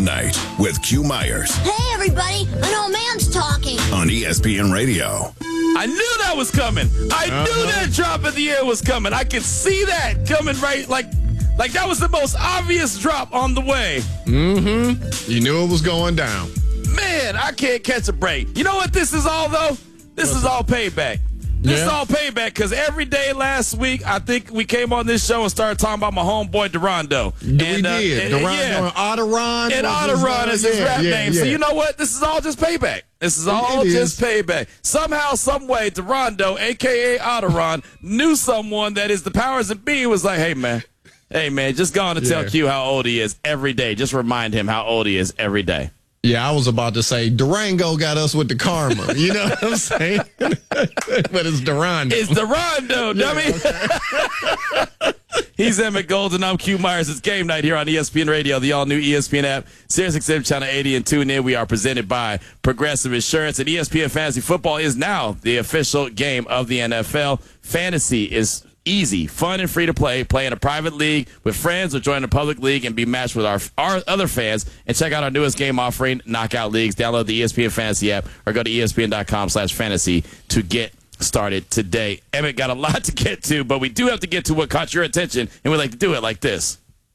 Night with Q Myers. Hey, everybody. An old man's talking. On ESPN Radio. I knew that was coming. I knew that drop in the air was coming. I could see that coming right, like that was the most obvious drop on the way. Mm-hmm. You knew it was going down. Man, I can't catch a break. You know what this is all, though? This is all payback. This is all payback because every day last week, I think we came on this show and started talking about my homeboy, Durando. We did. Durando and Otteron. And Otteron is his rap name. So you know what? This is all just payback. This is all just payback. Somehow, some way, Durando, a.k.a. Otteron, knew someone that is the powers that be, was like, hey, man, just go on and tell Q how old he is every day. Just remind him how old he is every day. Yeah, I was about to say Durango got us with the karma. You know what I'm saying? But it's Durando. It's Durando, dummy. Okay. He's Emmett Golden. I'm Q Myers. It's game night here on ESPN Radio, the all-new ESPN app, SiriusXM Channel 80, and tune in. We are presented by Progressive Insurance, and ESPN Fantasy Football is now the official game of the NFL. Fantasy is easy, fun, and free to play. Play in a private league with friends or join a public league and be matched with our other fans. And check out our newest game offering, Knockout Leagues. Download the ESPN Fantasy app or go to ESPN.com/fantasy to get started today. Emmett got a lot to get to, but we do have to get to what caught your attention, and we like to do it like this.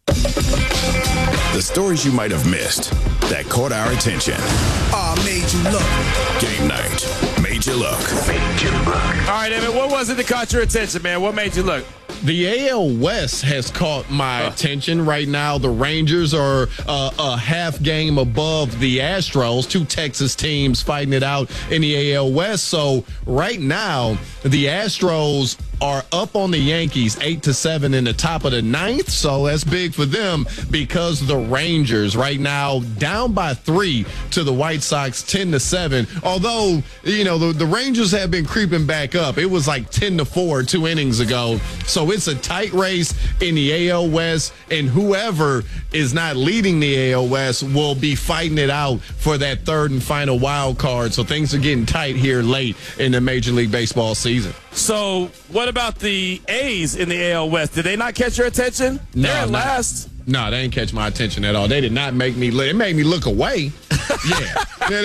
The stories you might have missed that caught our attention. Made you look. Game night. Made you look. Made you look. All right, Emmett, what was it that caught your attention, man? What made you look? The AL West has caught my attention right now. The Rangers are a half game above the Astros, two Texas teams fighting it out in the AL West. So right now, the Astros are up on the Yankees 8-7 in the top of the ninth. So that's big for them because the Rangers right now down by 3 to the White Sox 10-7. Although, you know, the Rangers have been creeping back up. It was like 10-4 2 innings ago. So it's a tight race in the AL West, and whoever is not leading the AL West will be fighting it out for that third and final wild card. So things are getting tight here late in the Major League Baseball season. So what about the A's in the AL West? Did they not catch your attention? They're at last. No, they didn't catch my attention at all. They did not make me look. It made me look away. Yeah.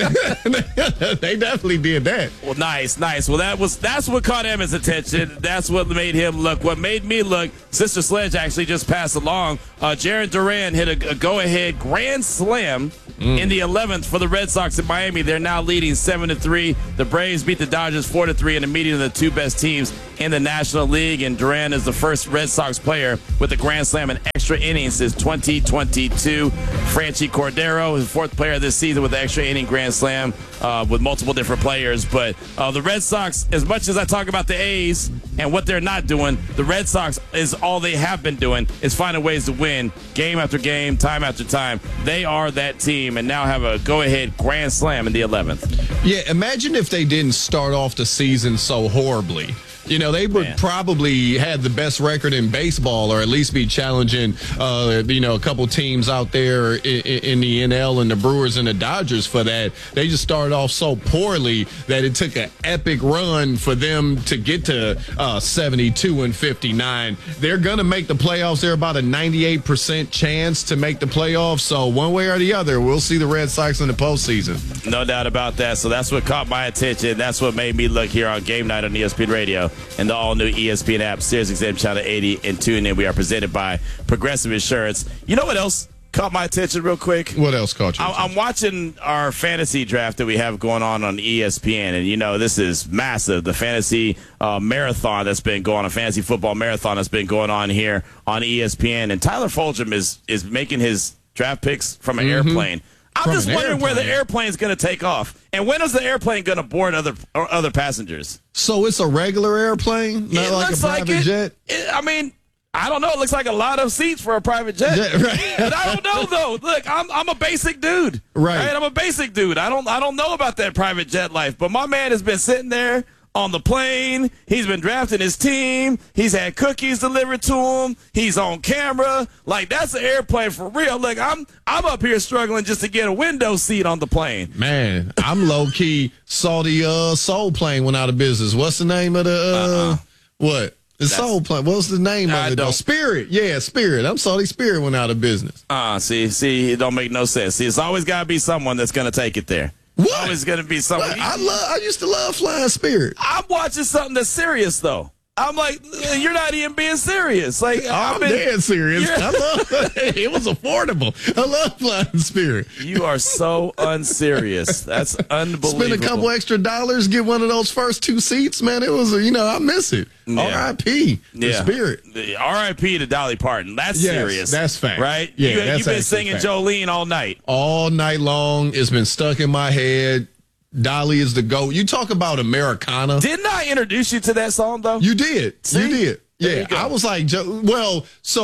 They definitely did that. Well, nice. Well, that's what caught Emmett's attention. That's what made him look. What made me look, Sister Sledge actually just passed along. Jarren Duran hit a go-ahead grand slam in the 11th for the Red Sox in Miami. They're now leading 7-3. The Braves beat the Dodgers 4-3 in a meeting of the two best teams in the National League, and Duran is the first Red Sox player with a grand slam in extra innings since 2022. Franchi Cordero is the fourth player this season with an extra inning grand slam with multiple different players. But the Red Sox, as much as I talk about the A's and what they're not doing, the Red Sox is all they have been doing is finding ways to win game after game, time after time. They are that team and now have a go-ahead grand slam in the 11th. Yeah, imagine if they didn't start off the season so horribly. You know, they would probably had the best record in baseball, or at least be challenging, a couple teams out there in the NL and the Brewers and the Dodgers for that. They just started off so poorly that it took an epic run for them to get to 72-59. They're going to make the playoffs. They're about a 98% chance to make the playoffs. So one way or the other, we'll see the Red Sox in the postseason. No doubt about that. So that's what caught my attention. That's what made me look here on Game Night on ESPN Radio and the all-new ESPN app, SiriusXM Channel 80, and tune in. We are presented by Progressive Insurance. You know what else caught my attention real quick? What else caught you? I'm watching our fantasy draft that we have going on ESPN, and, you know, this is massive. The fantasy marathon that's been going on, fantasy football marathon that's been going on here on ESPN, and Tyler Fulgham is making his draft picks from an airplane. I'm just wondering where the airplane's going to take off. And when is the airplane going to board other passengers? So it's a regular airplane, not like a private jet? I mean, I don't know. It looks like a lot of seats for a private jet. Right. But I don't know, though. Look, I'm a basic dude. Right. I'm a basic dude. I don't know about that private jet life. But my man has been sitting there on the plane. He's been drafting his team. He's had cookies delivered to him. He's on camera. Like, that's an airplane for real. Look, I'm up here struggling just to get a window seat on the plane. Man, I'm low-key saw the Soul plane went out of business. What's the name of the what? The Soul Plane. What's the name of it? Though? Spirit. Yeah, Spirit. I'm sorry, Spirit went out of business. See, it don't make no sense. See, it's always got to be someone that's going to take it there. What? Always going to be someone. I used to love Flying Spirit. I'm watching something that's serious, though. I'm like, you're not even being serious. Like, I'm dead serious. I love it. Was affordable. I love Flying Spirit. You are so unserious. That's unbelievable. Spend a couple extra dollars, get one of those first 2 seats, man. It was, I miss it. Yeah. R.I.P. The Spirit. R.I.P. to Dolly Parton. That's serious. That's fact. Right? Yeah, you've been singing Jolene all night. All night long. It's been stuck in my head. Dolly is the GOAT. You talk about Americana. Didn't I introduce you to that song, though? You did. See? You did. Yeah, I was like, well, so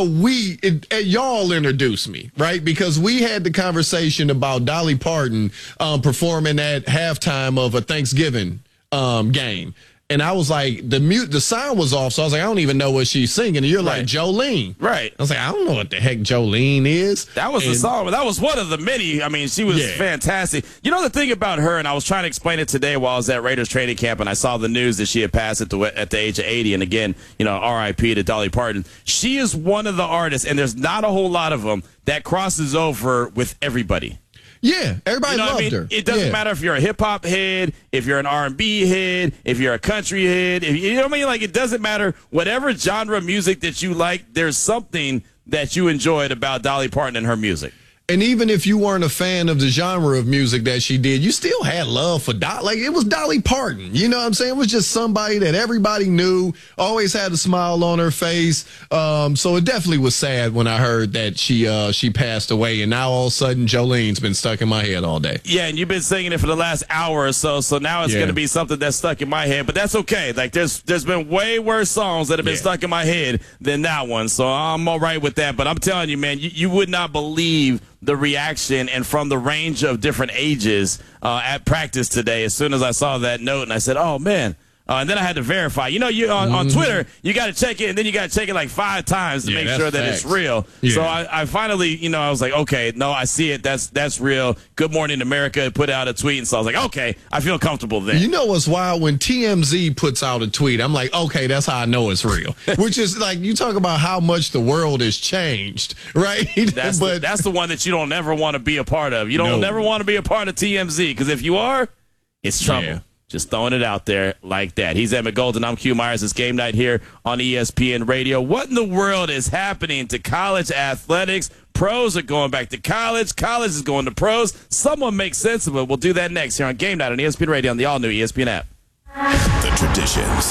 y'all introduced me, right? Because we had the conversation about Dolly Parton performing at halftime of a Thanksgiving game. And I was like, the sound was off, so I was like, I don't even know what she's singing. And you're like, Jolene. Right. I was like, I don't know what the heck Jolene is. That was the song, but that was one of the many. I mean, she was fantastic. You know the thing about her, and I was trying to explain it today while I was at Raiders training camp, and I saw the news that she had passed at the age of 80. And again, R.I.P. to Dolly Parton. She is one of the artists, and there's not a whole lot of them, that crosses over with everybody. Yeah, everybody loved her. It doesn't matter if you're a hip hop head, if you're an R&B head, if you're a country head. You know what I mean? Like, it doesn't matter. Whatever genre of music that you like, there's something that you enjoyed about Dolly Parton and her music. And even if you weren't a fan of the genre of music that she did, you still had love for Like, it was Dolly Parton. You know what I'm saying? It was just somebody that everybody knew, always had a smile on her face. So it definitely was sad when I heard that she passed away. And now all of a sudden, Jolene's been stuck in my head all day. Yeah, and you've been singing it for the last hour or so. So now it's going to be something that's stuck in my head. But that's okay. Like, there's been way worse songs that have been stuck in my head than that one. So I'm all right with that. But I'm telling you, man, you would not believe the reaction and from the range of different ages at practice today. As soon as I saw that note, and I said, "Oh man." And then I had to verify. You on Twitter, you got to check it, and then you got to check it like 5 times to make sure that it's real. Yeah. So I finally, I was like, okay, no, I see it. That's real. Good Morning America put out a tweet, and so I was like, okay, I feel comfortable then. You know what's wild? When TMZ puts out a tweet, I'm like, okay, that's how I know it's real. Which is like, you talk about how much the world has changed, right? That's the one that you don't ever want to be a part of. You don't never want to be a part of TMZ, because if you are, it's trouble. Yeah. Just throwing it out there like that. He's Emmett Golden. I'm Q Myers. It's Game Night here on ESPN Radio. What in the world is happening to college athletics? Pros are going back to college. College is going to pros. Someone make sense of it. We'll do that next here on Game Night on ESPN Radio on the all-new ESPN app. The traditions.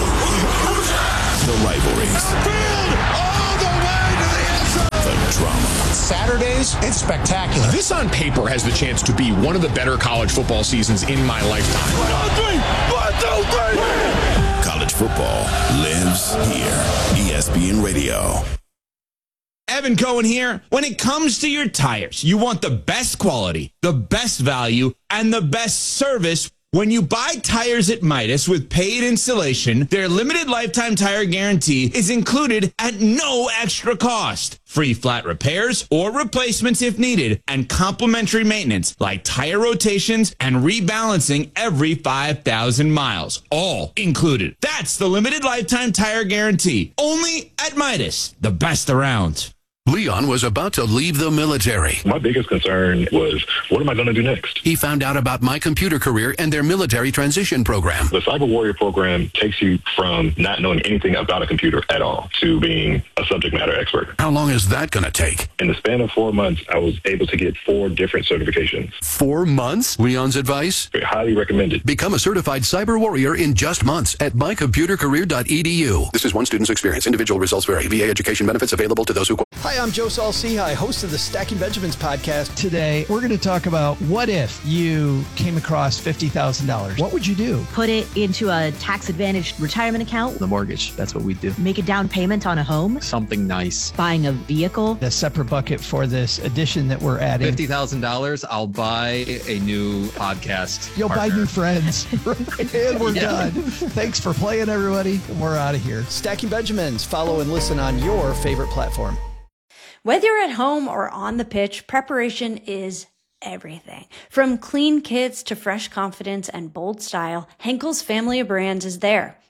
The rivalries. The drama. Saturdays, it's spectacular. This on paper has the chance to be one of the better college football seasons in my lifetime. 1, 2, 3. College football lives here. ESPN Radio. Evan Cohen here. When it comes to your tires, you want the best quality, the best value, and the best service. When you buy tires at Midas with paid installation, their limited lifetime tire guarantee is included at no extra cost. Free flat repairs or replacements if needed, and complimentary maintenance like tire rotations and rebalancing every 5,000 miles. All included. That's the limited lifetime tire guarantee. Only at Midas, the best around. Leon was about to leave the military. My biggest concern was, what am I going to do next? He found out about My Computer Career and their military transition program. The Cyber Warrior program takes you from not knowing anything about a computer at all to being a subject matter expert. How long is that going to take? In the span of 4 months, I was able to get 4 different certifications. 4 months? Leon's advice? Highly recommended. Become a certified cyber warrior in just months at mycomputercareer.edu. This is one student's experience. Individual results vary. VA education benefits available to those who... Hi, I'm Joe Saul-Sehy, host of the Stacking Benjamins podcast. Today, we're going to talk about what if you came across $50,000. What would you do? Put it into a tax-advantaged retirement account. The mortgage. That's what we do. Make a down payment on a home. Something nice. Buying a vehicle. A separate bucket for this addition that we're adding. $50,000, I'll buy a new podcast. You'll partner. buy new friends. And we're done. Thanks for playing, everybody. We're out of here. Stacking Benjamins. Follow and listen on your favorite platform. Whether you're at home or on the pitch, preparation is everything. From clean kits to fresh confidence and bold style, Henkel's family of brands is there.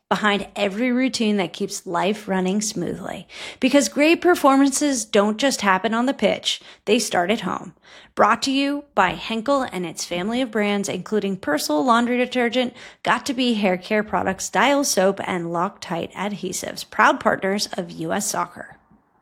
behind every routine that keeps life running smoothly. Because great performances don't just happen on the pitch, they start at home. Brought to you by Henkel and its family of brands, including Persil laundry detergent, Got2b hair care products, Dial soap, and Loctite adhesives. Proud partners of U.S. Soccer.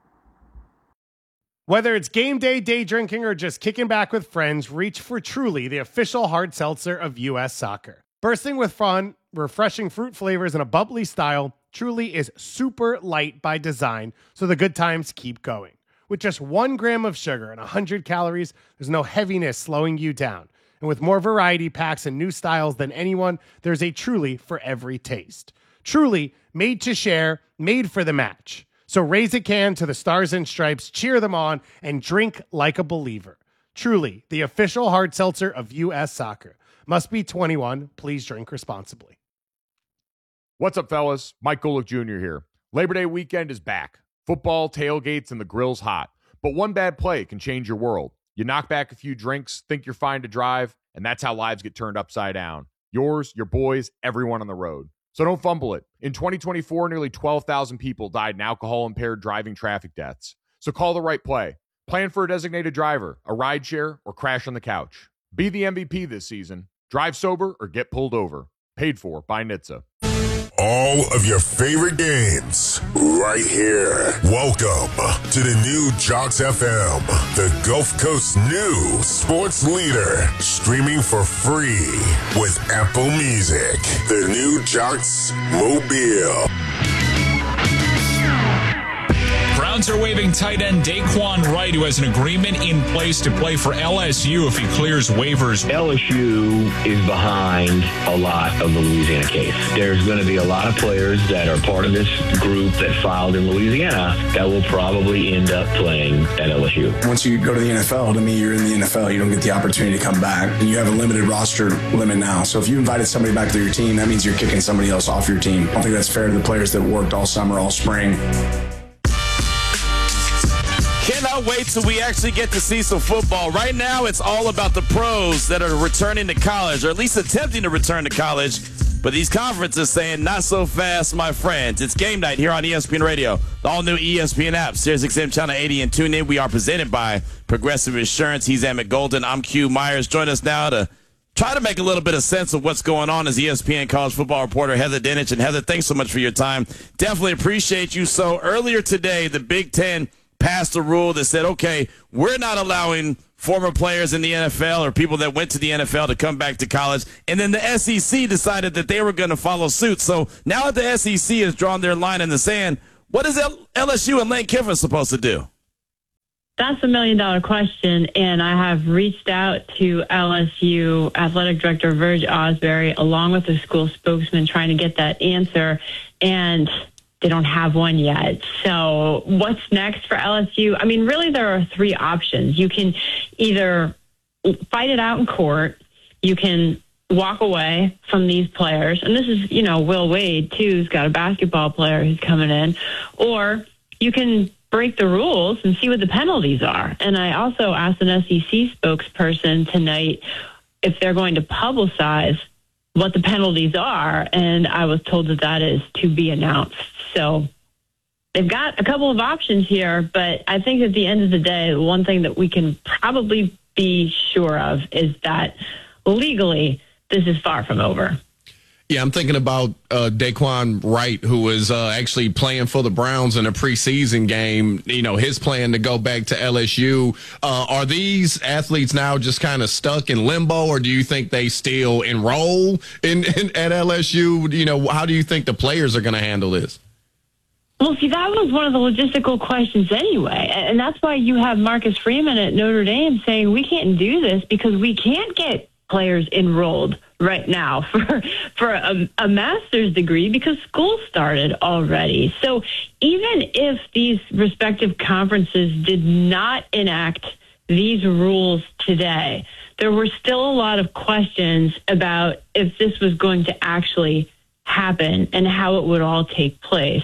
Whether it's game day, day drinking, or just kicking back with friends, reach for Truly, the official hard seltzer of U.S. Soccer. Bursting with fun, refreshing fruit flavors, and a bubbly style, Truly is super light by design, so the good times keep going. With just 1 gram of sugar and 100 calories, there's no heaviness slowing you down. And with more variety packs and new styles than anyone, there's a Truly for every taste. Truly, made to share, made for the match. So raise a can to the Stars and Stripes, cheer them on, and drink like a believer. Truly, the official hard seltzer of U.S. Soccer. Must be 21. Please drink responsibly. What's up, fellas? Mike Golick Jr. here. Labor Day weekend is back. Football, tailgates, and the grill's hot. But one bad play can change your world. You knock back a few drinks, think you're fine to drive, and that's how lives get turned upside down. Yours, your boys, everyone on the road. So don't fumble it. In 2024, nearly 12,000 people died in alcohol-impaired driving traffic deaths. So call the right play. Plan for a designated driver, a rideshare, or crash on the couch. Be the MVP this season. Drive sober or get pulled over. Paid for by NHTSA. All of your favorite games right here. Welcome to the new Jocks FM, the Gulf Coast new sports leader, streaming for free with Apple Music. The new Jocks Mobile. Browns are waiving tight end Daquan Wright, who has an agreement in place to play for LSU if he clears waivers. LSU is behind a lot of the Louisiana case. There's going to be a lot of players that are part of this group that filed in Louisiana that will probably end up playing at LSU. Once you go to the NFL, to me, you're in the NFL. You don't get the opportunity to come back. And you have a limited roster limit now. So if you invited somebody back to your team, that means you're kicking somebody else off your team. I don't think that's fair to the players that worked all summer, all spring. Cannot wait till we actually get to see some football. Right now, it's all about the pros that are returning to college, or at least attempting to return to college. But these conferences saying, not so fast, my friends. It's game night here on ESPN Radio, the all-new ESPN app, SiriusXM Channel 80, and tune in. We are presented by Progressive Insurance. He's Emmett Golden. I'm Q Myers. Join us now to try to make a little bit of sense of what's going on as ESPN college football reporter Heather Dinich. And Heather, thanks so much for your time. Definitely appreciate you. So earlier today, the Big Ten passed a rule that said, okay, we're not allowing former players in the NFL or people that went to the NFL to come back to college. And then the SEC decided that they were going to follow suit. So now that the SEC has drawn their line in the sand, what is LSU and Lane Kiffin supposed to do? That's $1 million question, and I have reached out to LSU Athletic Director Verge Osbury along with the school spokesman trying to get that answer, and they don't have one yet. So what's next for LSU? I mean, really, there are 3 options. You can either fight it out in court. You can walk away from these players. And this is, Will Wade, too, who's got a basketball player who's coming in. Or you can break the rules and see what the penalties are. And I also asked an SEC spokesperson tonight if they're going to publicize what the penalties are, and I was told that is to be announced. So they've got a couple of options here, but I think at the end of the day, one thing that we can probably be sure of is that legally, this is far from over. Yeah, I'm thinking about Daquan Wright, who was actually playing for the Browns in a preseason game. His plan to go back to LSU. Are these athletes now just kind of stuck in limbo, or do you think they still enroll at LSU? How do you think the players are going to handle this? Well, see, that was one of the logistical questions anyway. And that's why you have Marcus Freeman at Notre Dame saying we can't do this because we can't get players enrolled right now for a master's degree because school started already. So even if these respective conferences did not enact these rules today, there were still a lot of questions about if this was going to actually happen and how it would all take place.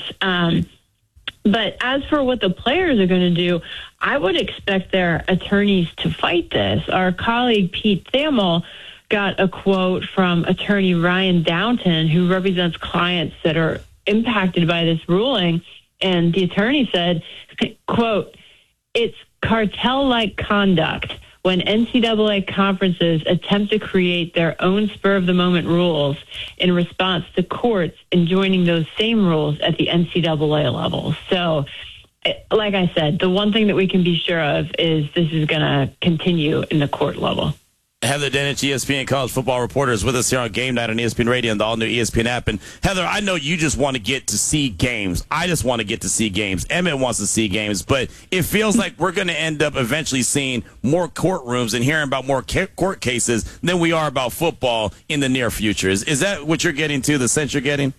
But as for what the players are going to do, I would expect their attorneys to fight this. Our colleague Pete Thamel got a quote from attorney Ryan Downton, who represents clients that are impacted by this ruling. And the attorney said, quote, "It's cartel-like conduct when NCAA conferences attempt to create their own spur-of-the-moment rules in response to courts enjoining those same rules at the NCAA level." So, like I said, the one thing that we can be sure of is this is going to continue in the court level. Heather Dinich, ESPN college football reporter, is with us here on Game Night on ESPN Radio and the all-new ESPN app. And Heather, I know you just want to get to see games. I just want to get to see games. Emmett wants to see games. But it feels like we're going to end up eventually seeing more courtrooms and hearing about more court cases than we are about football in the near future. Is that what you're getting to, the sense you're getting?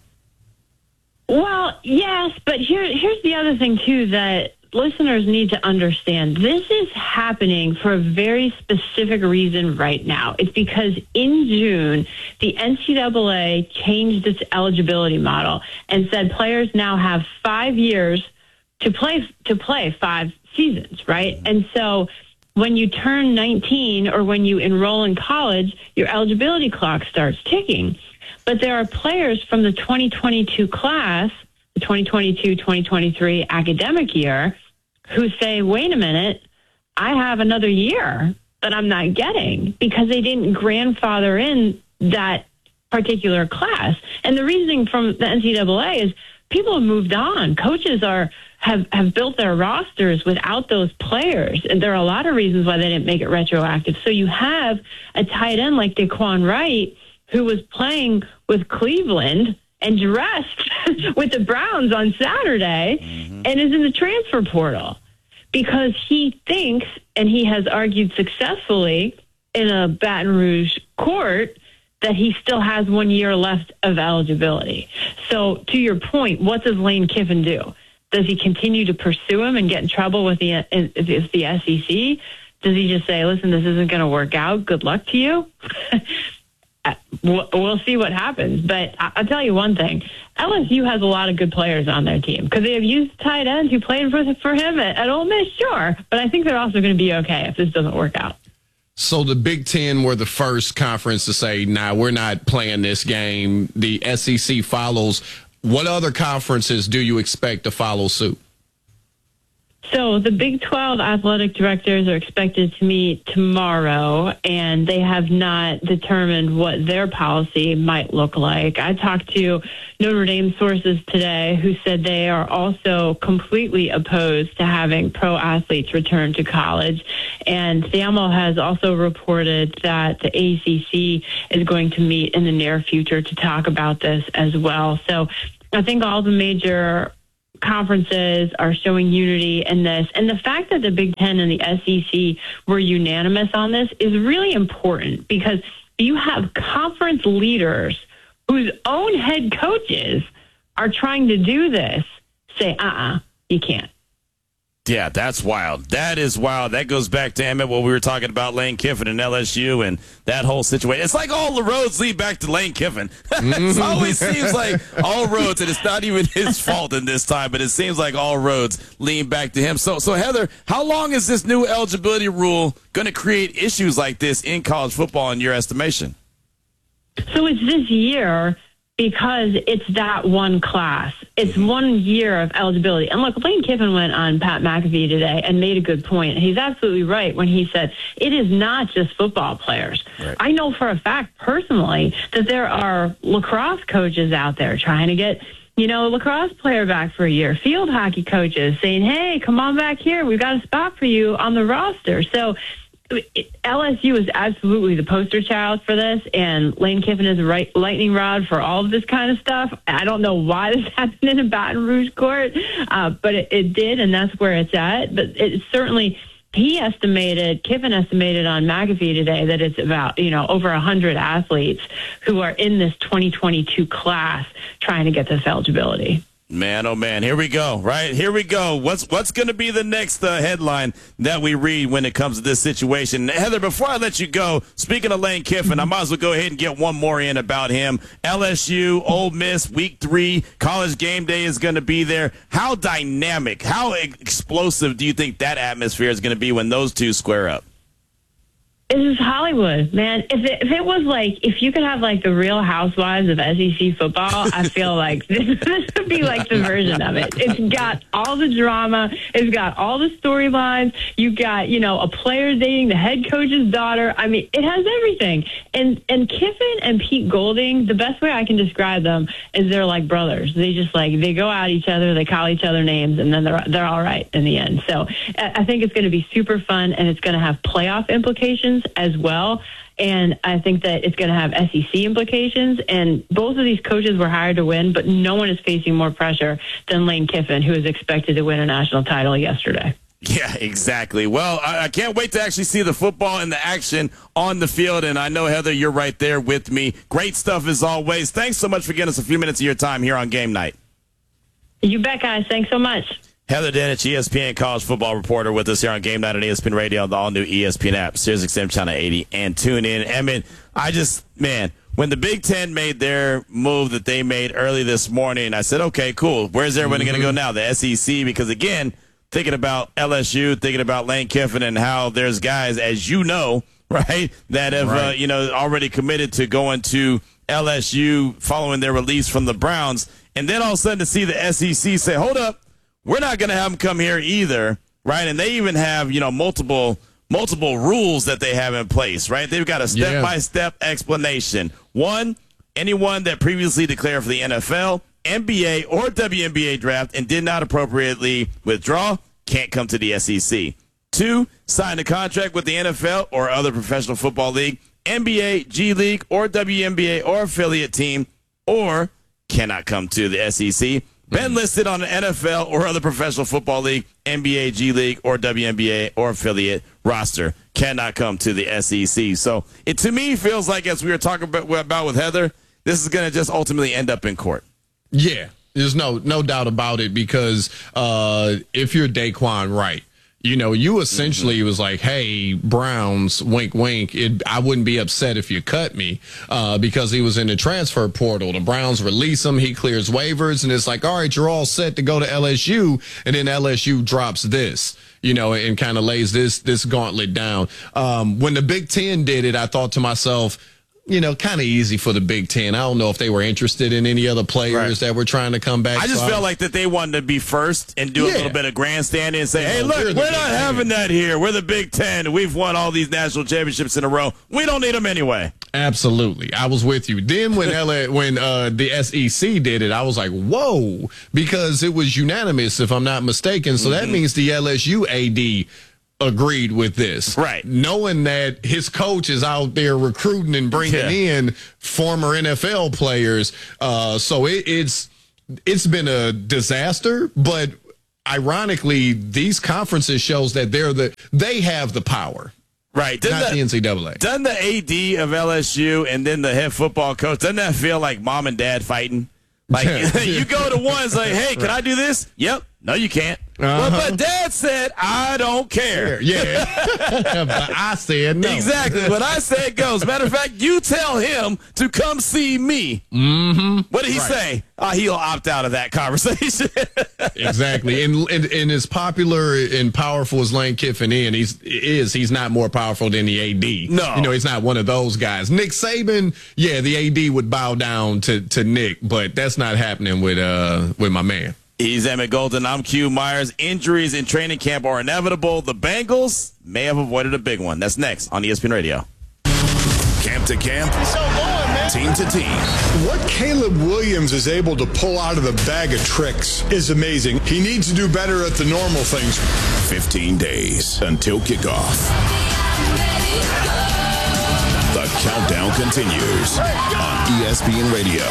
Well, yes, but here's the other thing, too, that listeners need to understand. This is happening for a very specific reason right now. It's because in June, the NCAA changed its eligibility model and said players now have 5 years to play 5 seasons, right? And so when you turn 19 or when you enroll in college, your eligibility clock starts ticking. But there are players from the 2022 class, the 2022-2023 academic year, who say, wait a minute, I have another year that I'm not getting because they didn't grandfather in that particular class. And the reasoning from the NCAA is people have moved on. Coaches have built their rosters without those players. And there are a lot of reasons why they didn't make it retroactive. So you have a tight end like Daquan Wright, who was playing with Cleveland and dressed with the Browns on Saturday and is in the transfer portal because he thinks, and he has argued successfully in a Baton Rouge court, that he still has 1 year left of eligibility. So to your point, what does Lane Kiffin do? Does he continue to pursue him and get in trouble with the SEC? Does he just say, listen, this isn't going to work out. Good luck to you? We'll see what happens. But I'll tell you one thing. LSU has a lot of good players on their team because they have used tight ends who played for him at Ole Miss, sure. But I think they're also going to be okay if this doesn't work out. So the Big Ten were the first conference to say, nah, we're not playing this game. The SEC follows. What other conferences do you expect to follow suit? So the Big 12 athletic directors are expected to meet tomorrow, and they have not determined what their policy might look like. I talked to Notre Dame sources today who said they are also completely opposed to having pro athletes return to college. And SAML has also reported that the ACC is going to meet in the near future to talk about this as well. So I think all the major conferences are showing unity in this. And the fact that the Big Ten and the SEC were unanimous on this is really important because you have conference leaders whose own head coaches are trying to do this say, you can't. Yeah, that's wild. That is wild. That goes back to, Emmett, what we were talking about, Lane Kiffin and LSU and that whole situation. It's like all the roads lead back to Lane Kiffin. It always seems like all roads, and it's not even his fault in this time, but it seems like all roads lead back to him. So Heather, how long is this new eligibility rule going to create issues like this in college football in your estimation? So it's this year because it's that one class. It's 1 year of eligibility. And look, Lane Kiffin went on Pat McAfee today and made a good point. He's absolutely right when he said it is not just football players. Right. I know for a fact personally that there are lacrosse coaches out there trying to get, a lacrosse player back for a year. Field hockey coaches saying, hey, come on back here. We've got a spot for you on the roster. So LSU is absolutely the poster child for this, and Lane Kiffin is a lightning rod for all of this kind of stuff. I don't know why this happened in a Baton Rouge court, but it did, and that's where it's at. But it certainly, Kiffin estimated on McAfee today that it's about, over 100 athletes who are in this 2022 class trying to get this eligibility. Man, oh man, here we go, right? Here we go. What's going to be the next headline that we read when it comes to this situation? Heather, before I let you go, speaking of Lane Kiffin, I might as well go ahead and get one more in about him. LSU, Ole Miss, Week 3, College Game Day is going to be there. How dynamic, how explosive do you think that atmosphere is going to be when those two square up? This is Hollywood, man. If it was like, if you could have like the Real Housewives of SEC football, I feel like this would be like the version of it. It's got all the drama. It's got all the storylines. You got, a player dating the head coach's daughter. I mean, it has everything. And Kiffin and Pete Golding, the best way I can describe them is they're like brothers. They just they go at each other, they call each other names, and then they're all right in the end. So I think it's going to be super fun, and it's going to have playoff implications as well. And I think that it's going to have SEC implications. And both of these coaches were hired to win, but no one is facing more pressure than Lane Kiffin, who is expected to win a national title yesterday. Yeah, exactly. Well, I can't wait to actually see the football and the action on the field. And I know, Heather, you're right there with me. Great stuff as always. Thanks so much for giving us a few minutes of your time here on Game Night. You bet, guys. Thanks so much. Heather Dinich, ESPN college football reporter, with us here on Game Night on ESPN Radio, on the all-new ESPN app, SiriusXM Channel 80, and tune in. I mean, when the Big Ten made their move that they made early this morning, I said, okay, cool. Where's everybody going to go now? The SEC? Because, again, thinking about LSU, thinking about Lane Kiffin, and how there's guys, as you know, right, that have, already committed to going to LSU following their release from the Browns. And then all of a sudden to see the SEC say, hold up, we're not going to have them come here either, right? And they even have, multiple rules that they have in place, right? They've got a step-by-step explanation. One, anyone that previously declared for the NFL, NBA, or WNBA draft and did not appropriately withdraw can't come to the SEC. 2, sign a contract with the NFL or other professional football league, NBA, G League, or WNBA or affiliate team, or cannot come to the SEC. Been listed on an NFL or other professional football league, NBA, G League, or WNBA or affiliate roster cannot come to the SEC. So it, to me, feels like, as we were talking about with Heather, this is going to just ultimately end up in court. Yeah, there's no doubt about it, because if you're Daquan Wright, you essentially was like, hey, Browns, wink, wink. I wouldn't be upset if you cut me because he was in the transfer portal. The Browns release him. He clears waivers. And it's like, all right, you're all set to go to LSU. And then LSU drops this, and kind of lays this gauntlet down. When the Big Ten did it, I thought to myself, kind of easy for the Big Ten. I don't know if they were interested in any other players that were trying to come back. I just felt like that they wanted to be first and do a little bit of grandstanding and say, hey, look, we're not having that here. We're the Big Ten. We've won all these national championships in a row. We don't need them anyway. Absolutely. I was with you. Then when the SEC did it, I was like, whoa, because it was unanimous, if I'm not mistaken. So that means the LSU AD agreed with this, right? Knowing that his coach is out there recruiting and bringing in former NFL players. So it's been a disaster, but ironically, these conferences shows that they have the power. Right. Not the NCAA. Doesn't the AD of LSU and then the head football coach, doesn't that feel like mom and dad fighting? Like, you go to one, it's like, hey, can I do this? Yep. No, you can't. But Dad said, I don't care. Yeah. But I said no. Exactly. What I said goes. Matter of fact, you tell him to come see me. Mm-hmm. What did he say? He'll opt out of that conversation. Exactly. And as popular and powerful as Lane Kiffin he's not more powerful than the AD. No. He's not one of those guys. Nick Saban, the AD would bow down to Nick, but that's not happening with my man. He's Emmett Golden. I'm Q Myers. Injuries in training camp are inevitable. The Bengals may have avoided a big one. That's next on ESPN Radio. Camp to camp, team to team. What Caleb Williams is able to pull out of the bag of tricks is amazing. He needs to do better at the normal things. 15 days until kickoff. The countdown continues on ESPN Radio.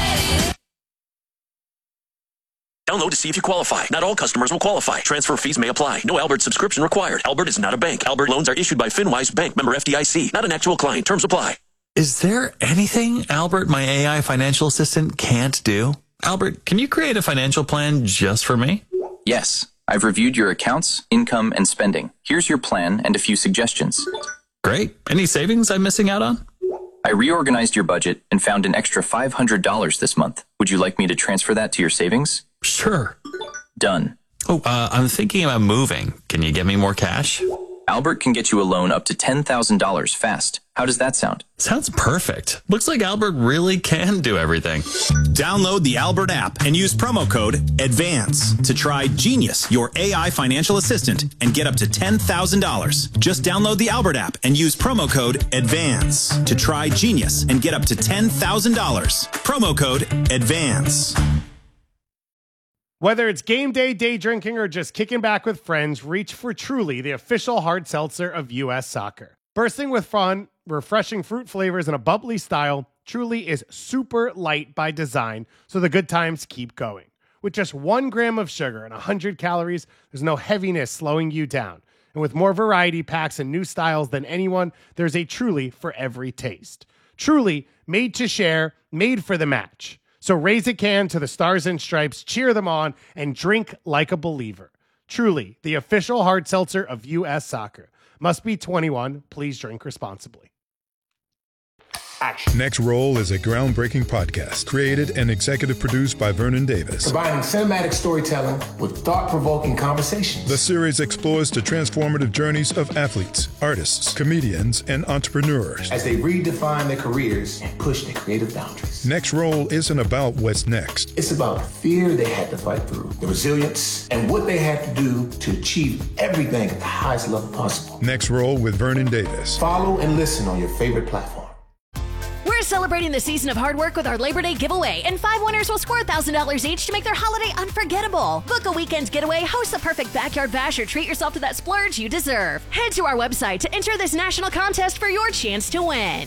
Download to see if you qualify. Not all customers will qualify. Transfer fees may apply. No Albert subscription required. Albert is not a bank. Albert loans are issued by FinWise Bank, member FDIC. Not an actual client. Terms apply. Is there anything Albert, my AI financial assistant, can't do? Albert, can you create a financial plan just for me? Yes. I've reviewed your accounts, income, and spending. Here's your plan and a few suggestions. Great. Any savings I'm missing out on? I reorganized your budget and found an extra $500 this month. Would you like me to transfer that to your savings? Sure. Done. Oh, I'm thinking about moving. Can you get me more cash? Albert can get you a loan up to $10,000 fast. How does that sound? Sounds perfect. Looks like Albert really can do everything. Download the Albert app and use promo code ADVANCE to try Genius, your AI financial assistant, and get up to $10,000. Just download the Albert app and use promo code ADVANCE to try Genius and get up to $10,000. Promo code ADVANCE. Whether it's game day, day drinking, or just kicking back with friends, reach for Truly, the official hard seltzer of U.S. Soccer. Bursting with fun, refreshing fruit flavors, and a bubbly style, Truly is super light by design, so the good times keep going. With just 1 gram of sugar and 100 calories, there's no heaviness slowing you down. And with more variety packs and new styles than anyone, there's a Truly for every taste. Truly, made to share, made for the match. So raise a can to the Stars and Stripes, cheer them on, and drink like a believer. Truly, the official hard seltzer of U.S. Soccer. Must be 21. Please drink responsibly. Action. Next Roll is a groundbreaking podcast created and executive produced by Vernon Davis. Combining cinematic storytelling with thought-provoking conversations. The series explores the transformative journeys of athletes, artists, comedians, and entrepreneurs as they redefine their careers and push their creative boundaries. Next Roll isn't about what's next. It's about the fear they had to fight through, the resilience, and what they had to do to achieve everything at the highest level possible. Next Roll with Vernon Davis. Follow and listen on your favorite platform. We're celebrating the season of hard work with our Labor Day giveaway, and 5 winners will score $1,000 each to make their holiday unforgettable. Book a weekend getaway, host the perfect backyard bash, or treat yourself to that splurge you deserve. Head to our website to enter this national contest for your chance to win.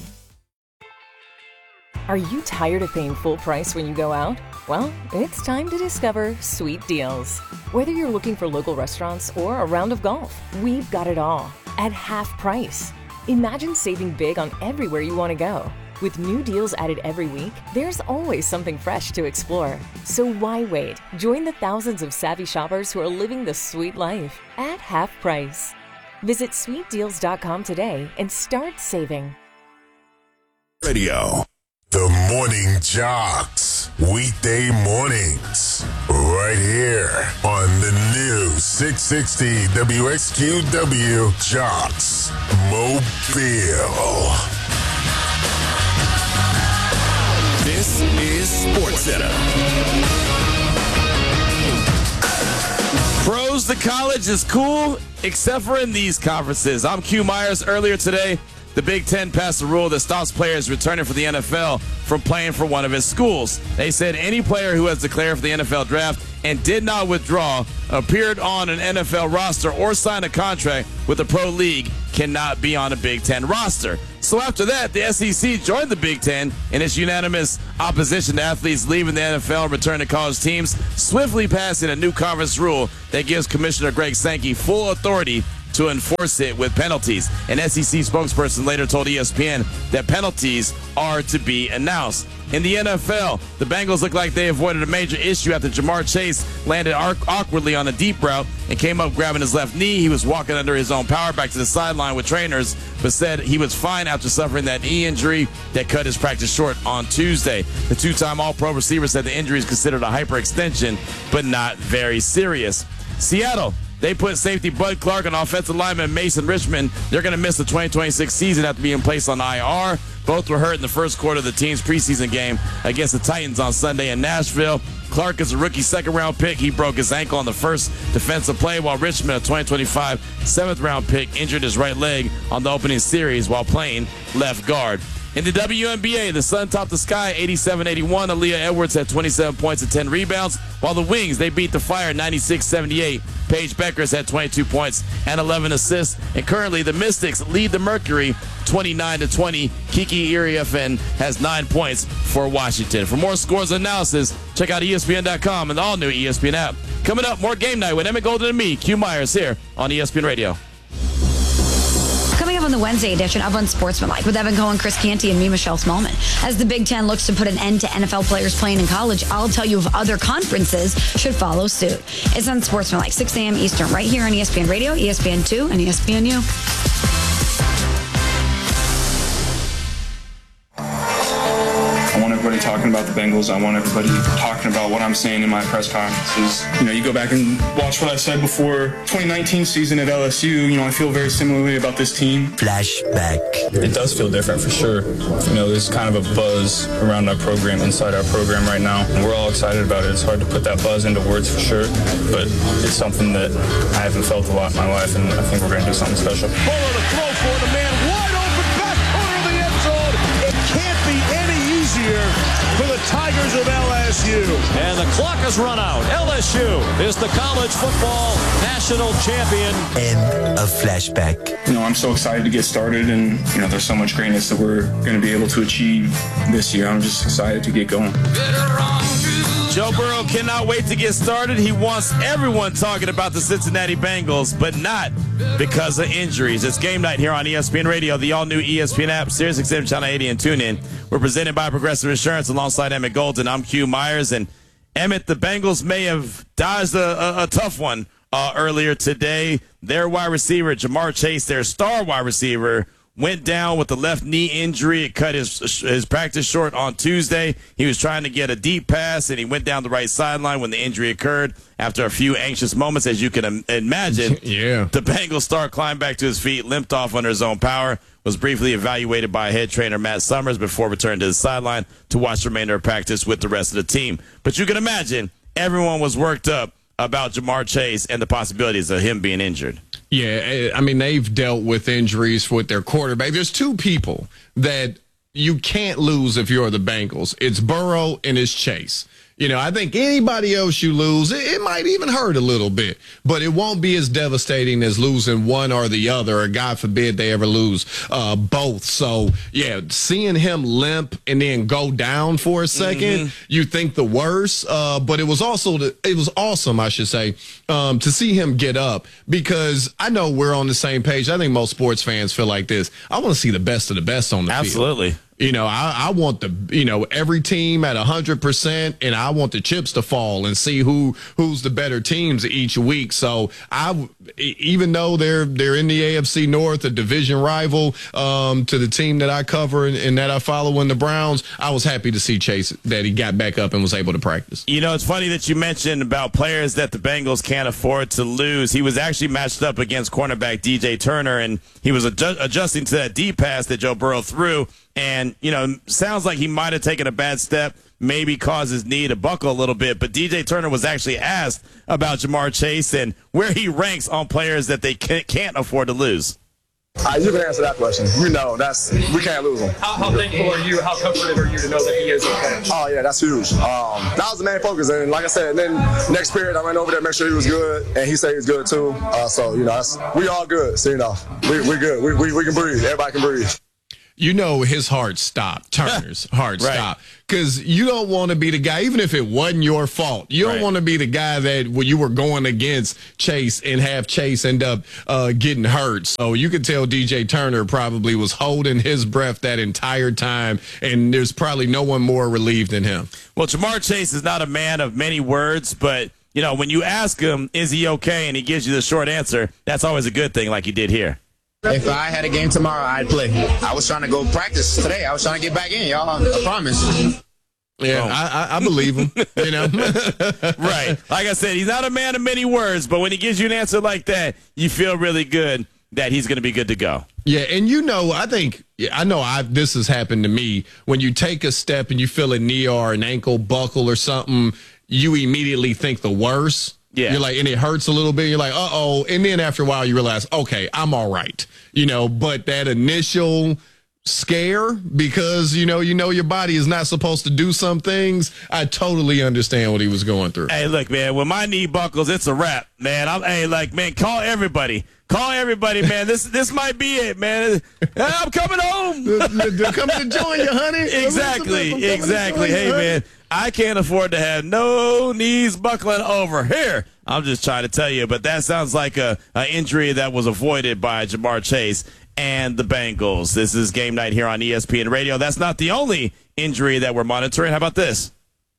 Are you tired of paying full price when you go out? Well, it's time to discover Sweet Deals. Whether you're looking for local restaurants or a round of golf, we've got it all at half price. Imagine saving big on everywhere you want to go. With new deals added every week, there's always something fresh to explore. So why wait? Join the thousands of savvy shoppers who are living the sweet life at half price. Visit sweetdeals.com today and start saving. Radio. The Morning Jocks. Weekday mornings. Right here on the new 660 WXQW Jocks Mobile. This is SportsCenter. Pros to college is cool, except for in these conferences. I'm Q Myers. Earlier today, the Big Ten passed a rule that stops players returning for the NFL from playing for one of its schools. They said any player who has declared for the NFL draft and did not withdraw, appeared on an NFL roster, or signed a contract with a pro league cannot be on a Big Ten roster. So after that, the SEC joined the Big Ten in its unanimous opposition to athletes leaving the NFL and returning to college teams, swiftly passing a new conference rule that gives Commissioner Greg Sankey full authority to enforce it with penalties. An SEC spokesperson later told ESPN that penalties are to be announced. In the NFL, the Bengals look like they avoided a major issue after Jamar Chase landed awkwardly on a deep route and came up grabbing his left knee. He was walking under his own power back to the sideline with trainers, but said he was fine after suffering that knee injury that cut his practice short on Tuesday. The two-time All-Pro receiver said the injury is considered a hyperextension, but not very serious. Seattle, they put safety Bud Clark and offensive lineman Mason Richmond. They're going to miss the 2026 season after being placed on IR. Both were hurt in the first quarter of the team's preseason game against the Titans on Sunday in Nashville. Clark is a rookie second-round pick. He broke his ankle on the first defensive play, while Richmond, a 2025 seventh-round pick, injured his right leg on the opening series while playing left guard. In the WNBA, the Sun topped the sky 87-81. Aaliyah Edwards had 27 points and 10 rebounds, while the Wings, they beat the Fire 96-78. Paige Beckers had 22 points and 11 assists. And currently, the Mystics lead the Mercury 29-20. Kiki Iriafen has 9 points for Washington. For more scores and analysis, check out ESPN.com and the all-new ESPN app. Coming up, more Game Night with Emmett Golden and me, Q Myers, here on ESPN Radio. Coming up on the Wednesday edition of Unsportsmanlike with Evan Cohen, Chris Canty, and me, Michelle Smallman. As the Big Ten looks to put an end to NFL players playing in college, I'll tell you if other conferences should follow suit. It's Unsportsmanlike, 6 a.m. Eastern, right here on ESPN Radio, ESPN2, and ESPNU. I want to everybody talking about the Bengals. I want everybody talking about what I'm saying in my press conferences. You go back and watch what I said before 2019 season at LSU. I feel very similarly about this team. Flashback. It does feel different for sure. There's kind of a buzz around our program, inside our program right now. And we're all excited about it. It's hard to put that buzz into words for sure, but it's something that I haven't felt a lot in my life, and I think we're going to do something special. Fuller to throw for the man, wide open, back corner of the end zone. It can't be any easier for the Tigers of LSU. And the clock has run out. LSU is the college football national champion. End of flashback. I'm so excited to get started, and there's so much greatness that we're going to be able to achieve this year. I'm just excited to get going. Joe Burrow cannot wait to get started. He wants everyone talking about the Cincinnati Bengals, but not because of injuries. It's game night here on ESPN Radio, the all-new ESPN app, SiriusXM Channel 80, and TuneIn. We're presented by Progressive Insurance alongside Emmett Golden. I'm Q Myers, and Emmett, the Bengals may have dodged a tough one earlier today. Their wide receiver, Jamar Chase, their star wide receiver, went down with a left knee injury. It cut his practice short on Tuesday. He was trying to get a deep pass, and he went down the right sideline when the injury occurred. After a few anxious moments, as you can imagine, the Bengals star climbed back to his feet, limped off under his own power, was briefly evaluated by head trainer Matt Summers before returning to the sideline to watch the remainder of practice with the rest of the team. But you can imagine everyone was worked up about Jamar Chase and the possibilities of him being injured. Yeah, they've dealt with injuries with their quarterback. There's two people that you can't lose if you're the Bengals. It's Burrow and it's Chase. I think anybody else you lose, it might even hurt a little bit, but it won't be as devastating as losing one or the other, or God forbid they ever lose both. So, seeing him limp and then go down for a second, you think the worst, but it was awesome, I should say, to see him get up, because I know we're on the same page. I think most sports fans feel like this. I want to see the best of the best on the field. Absolutely. I want every team at 100%, and I want the chips to fall and see who's the better teams each week. So even though they're in the AFC North, a division rival to the team that I cover and that I follow in the Browns, I was happy to see Chase, that he got back up and was able to practice. It's funny that you mentioned about players that the Bengals can't afford to lose. He was actually matched up against cornerback DJ Turner, and he was adjusting to that deep pass that Joe Burrow threw. And, sounds like he might have taken a bad step, maybe caused his knee to buckle a little bit. But DJ Turner was actually asked about Jamar Chase and where he ranks on players that they can't afford to lose. You can answer that question. We can't lose him. How thankful are you? How comforted are you to know that he is okay? Oh, yeah, that's huge. That was the main focus. And like I said, then next period, I went over there, make sure he was good, and he said he was good too. So, we all good. So, we're good. We can breathe. Everybody can breathe. His heart stopped, Turner's heart stopped, because you don't want to be the guy, even if it wasn't your fault, you don't want to be the guy that you were going against Chase and have Chase end up getting hurt. So you could tell DJ Turner probably was holding his breath that entire time, and there's probably no one more relieved than him. Well, Jamar Chase is not a man of many words, but, when you ask him, is he okay, and he gives you the short answer, that's always a good thing, like he did here. If I had a game tomorrow, I'd play. I was trying to go practice today. I was trying to get back in, y'all. I promise. Yeah, I believe him, Right. Like I said, he's not a man of many words, but when he gives you an answer like that, you feel really good that he's going to be good to go. Yeah, and this has happened to me. When you take a step and you feel a knee or an ankle buckle or something, you immediately think the worst. Yeah. You're like, and it hurts a little bit. You're like, uh-oh. And then after a while, you realize, okay, I'm all right. But that initial scare, because, you know your body is not supposed to do some things, I totally understand what he was going through. Hey, look, man, when my knee buckles, it's a wrap, man. Call everybody. Call everybody, man. This might be it, man. I'm coming home. They're coming to join you, honey. Exactly. Hey, man, I can't afford to have no knees buckling over here. I'm just trying to tell you, but that sounds like an injury that was avoided by Jamar Chase and the Bengals. This is game night here on ESPN Radio. That's not the only injury that we're monitoring. How about this?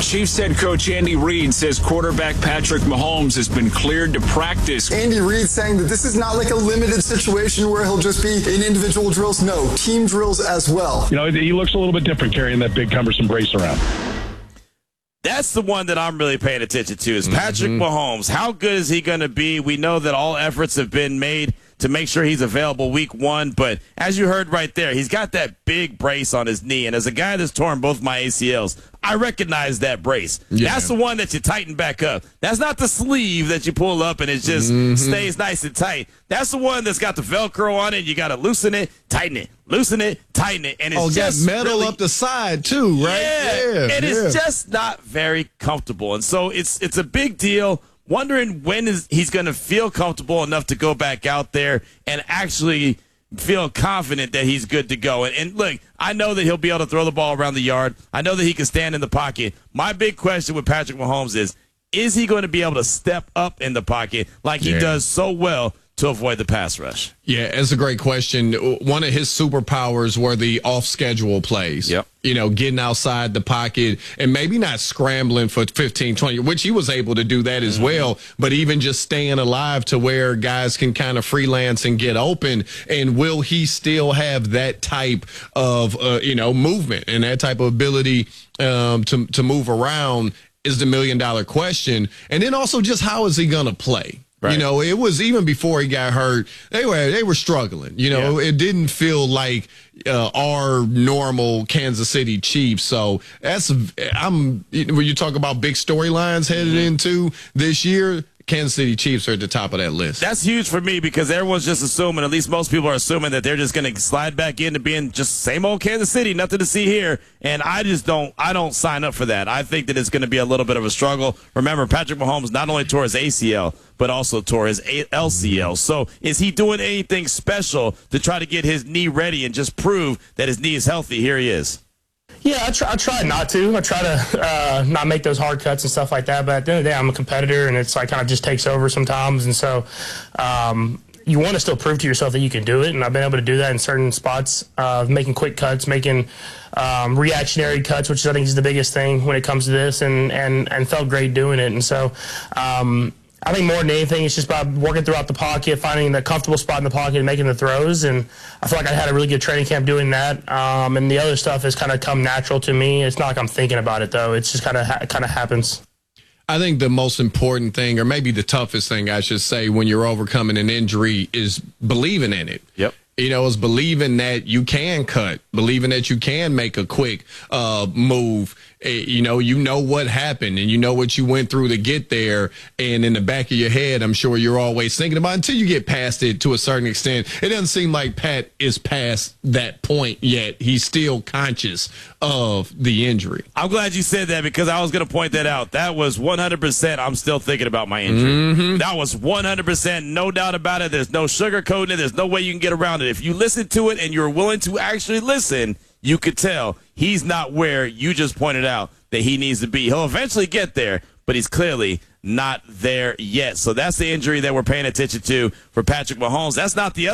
Chiefs head coach Andy Reid says quarterback Patrick Mahomes has been cleared to practice. Andy Reid saying that this is not like a limited situation where he'll just be in individual drills. No, team drills as well. You know, he looks a little bit different carrying that big cumbersome brace around. That's the one that I'm really paying attention to is Patrick Mahomes. How good is he going to be? We know that all efforts have been made to make sure he's available week 1. But as you heard right there, he's got that big brace on his knee. And as a guy that's torn both my ACLs, I recognize that brace. Yeah. That's the one that you tighten back up. That's not the sleeve that you pull up and it just stays nice and tight. That's the one that's got the Velcro on it. You got to loosen it, tighten it, loosen it, tighten it. And it's just got metal up the side too, right? Yeah. And it's just not very comfortable. And so it's a big deal. Wondering when he's going to feel comfortable enough to go back out there and actually feel confident that he's good to go. And look, I know that he'll be able to throw the ball around the yard. I know that he can stand in the pocket. My big question with Patrick Mahomes is he going to be able to step up in the pocket like he does so well to avoid the pass rush? Yeah, it's a great question. One of his superpowers were the off-schedule plays. Yep. You know, getting outside the pocket and maybe not scrambling for 15, 20, which he was able to do that as well, but even just staying alive to where guys can kind of freelance and get open. And will he still have that type of, movement and that type of ability to move around is the $1 million question. And then also just how is he going to play? Right. You know, it was even before he got hurt, they were struggling. You know, it didn't feel like our normal Kansas City Chiefs. So when you talk about big storylines headed into this year, Kansas City Chiefs are at the top of that list. That's huge for me because everyone's just assuming, at least most people are assuming, that they're just going to slide back into being just same old Kansas City, nothing to see here. And I don't sign up for that. I think that it's going to be a little bit of a struggle. Remember, Patrick Mahomes not only tore his ACL, but also tore his LCL. So is he doing anything special to try to get his knee ready and just prove that his knee is healthy? Here he is. Yeah, I try not to. I try to not make those hard cuts and stuff like that. But at the end of the day, I'm a competitor, and it's like kind of just takes over sometimes. And so you want to still prove to yourself that you can do it. And I've been able to do that in certain spots, making quick cuts, making reactionary cuts, which I think is the biggest thing when it comes to this, and felt great doing it. And so I think more than anything, it's just about working throughout the pocket, finding the comfortable spot in the pocket and making the throws. And I feel like I had a really good training camp doing that. And the other stuff has kind of come natural to me. It's not like I'm thinking about it, though. It's just kind of happens. I think the most important thing, or maybe the toughest thing, I should say, when you're overcoming an injury is believing in it. Yep. You know, it's believing that you can cut, believing that you can make a quick move. You know what happened and you know what you went through to get there. And in the back of your head, I'm sure you're always thinking about it until you get past it to a certain extent. It doesn't seem like Pat is past that point yet. He's still conscious of the injury. I'm glad you said that because I was going to point that out. That was 100%. I'm still thinking about my injury. That was 100%. No doubt about it. There's no sugarcoating it. There's no way you can get around it. If you listen to it and you're willing to actually listen, you could tell he's not where you just pointed out that he needs to be. He'll eventually get there, but he's clearly not there yet. So that's the injury that we're paying attention to for Patrick Mahomes. That's not the other